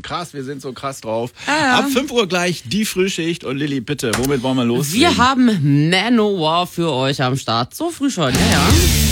Krass, wir sind so krass drauf. Ja. Ab 5 Uhr gleich die Frühschicht. Und Lilly, bitte, womit wollen wir loslegen? Wir haben Manowar für euch am Start. So früh schon, ja.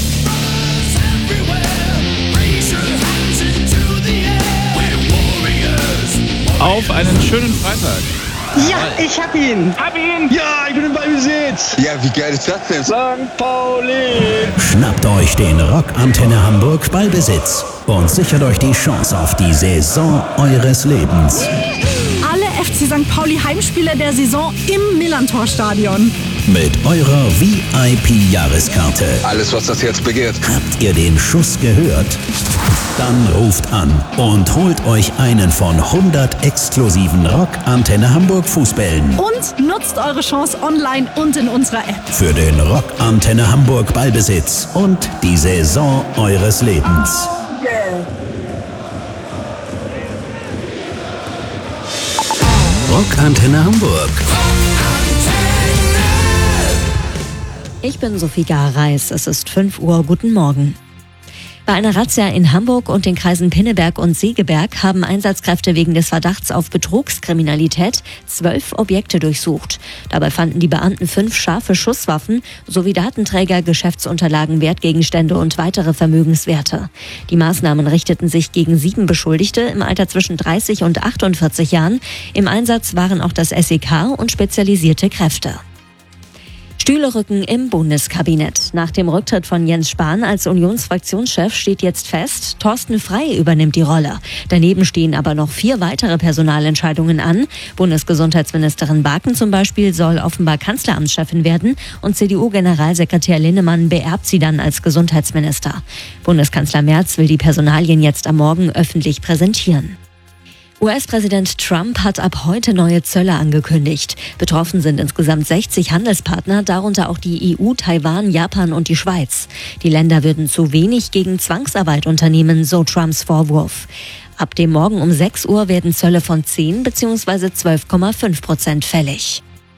Auf einen schönen Freitag. Ja, ich hab ihn. Ja, ich bin im Ballbesitz. Ja, wie geil ist das denn? St. Pauli. Schnappt euch den Rockantenne Hamburg Ballbesitz und sichert euch die Chance auf die Saison eures Lebens. Alle FC St. Pauli Heimspiele der Saison im Millantor-Stadion. Mit eurer VIP-Jahreskarte. Alles, was das Herz begehrt. Habt ihr den Schuss gehört? Dann ruft an und holt euch einen von 100 exklusiven Rockantenne Hamburg Fußbällen. Und nutzt eure Chance online und in unserer App. Für den Rockantenne Hamburg Ballbesitz und die Saison eures Lebens. Rockantenne Hamburg. Ich bin Sophie Gar-Reis. Es ist 5 Uhr. Guten Morgen. Bei einer Razzia in Hamburg und den Kreisen Pinneberg und Segeberg haben Einsatzkräfte wegen des Verdachts auf Betrugskriminalität 12 Objekte durchsucht. Dabei fanden die Beamten 5 scharfe Schusswaffen sowie Datenträger, Geschäftsunterlagen, Wertgegenstände und weitere Vermögenswerte. Die Maßnahmen richteten sich gegen 7 Beschuldigte im Alter zwischen 30 und 48 Jahren. Im Einsatz waren auch das SEK und spezialisierte Kräfte. Stühle rücken im Bundeskabinett. Nach dem Rücktritt von Jens Spahn als Unionsfraktionschef steht jetzt fest, Thorsten Frey übernimmt die Rolle. Daneben stehen aber noch 4 weitere Personalentscheidungen an. Bundesgesundheitsministerin Barken zum Beispiel soll offenbar Kanzleramtschefin werden und CDU-Generalsekretär Linnemann beerbt sie dann als Gesundheitsminister. Bundeskanzler Merz will die Personalien jetzt am Morgen öffentlich präsentieren. US-Präsident Trump hat ab heute neue Zölle angekündigt. Betroffen sind insgesamt 60 Handelspartner, darunter auch die EU, Taiwan, Japan und die Schweiz. Die Länder würden zu wenig gegen Zwangsarbeit unternehmen, so Trumps Vorwurf. Ab dem Morgen um 6 Uhr werden Zölle von 10 bzw. 12,5% fällig.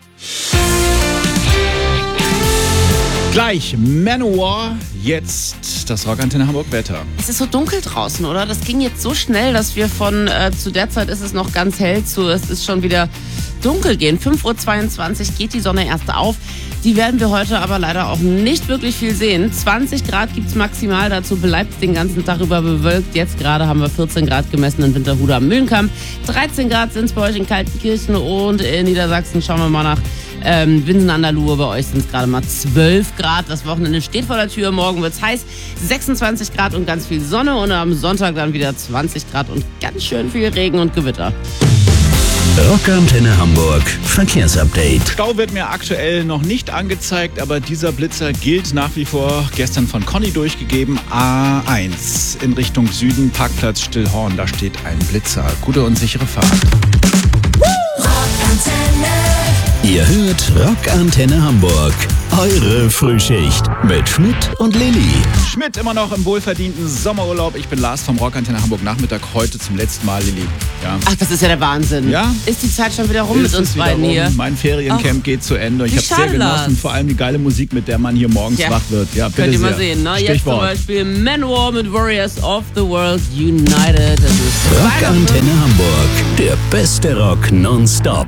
Gleich Manowar, jetzt das Rockantenne Hamburg Wetter. Es ist so dunkel draußen, oder? Das ging jetzt so schnell, dass wir von zu der Zeit ist es noch ganz hell zu, es ist schon wieder dunkel gehen. 5:22 Uhr geht die Sonne erst auf. Die werden wir heute aber leider auch nicht wirklich viel sehen. 20 Grad gibt's maximal, dazu bleibt es den ganzen Tag über bewölkt. Jetzt gerade haben wir 14 Grad gemessen in Winterhude am Mühlenkamp. 13 Grad sind es bei euch in Kaltenkirchen und in Niedersachsen. Schauen wir mal nach Winsen an der Luhe. Bei euch sind es gerade mal 12 Grad. Das Wochenende steht vor der Tür. Morgen wird's heiß. 26 Grad und ganz viel Sonne. Und am Sonntag dann wieder 20 Grad und ganz schön viel Regen und Gewitter. Rockantenne Hamburg Verkehrsupdate. Stau wird mir aktuell noch nicht angezeigt, aber dieser Blitzer gilt nach wie vor. Gestern von Conny durchgegeben. A1 in Richtung Süden, Parkplatz Stillhorn. Da steht ein Blitzer. Gute und sichere Fahrt. Ihr hört Rockantenne Hamburg. Eure Frühschicht mit Schmidt und Lilly. Schmidt immer noch im wohlverdienten Sommerurlaub. Ich bin Lars vom Rockantenne Hamburg Nachmittag. Heute zum letzten Mal, Lilly. Ja. Ach, das ist ja der Wahnsinn. Ja? Ist die Zeit schon wieder rum mit uns beiden hier? Mein Feriencamp geht zu Ende. Ich wie habe sehr schade, genossen. Lars. Vor allem die geile Musik, mit der man hier morgens wach wird. Ja, bitte könnt ihr sehr. mal sehen. Ne? Jetzt zum Stichwort. Beispiel Manowar mit Warriors of the World United. Das ist Rockantenne Hamburg. Der beste Rock nonstop.